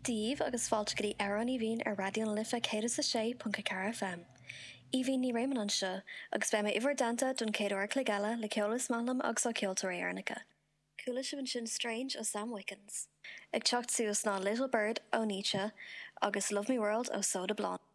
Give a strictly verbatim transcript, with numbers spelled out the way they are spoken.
Díomh agus fáilte go dtí Aran í bhín ar radion lifa céad sa sé punca car F M. Í bhín ní réimean an seo, agus bé mé ihar danta don céad uair clégala le ceolas málam agus ó ceoltóir éarnacha. Cúla sibn sin Strange ó Sam Wickens. Ag teacht suas ná Little Bird ó Nietzsche agus Love Me World ó Soda Blonde.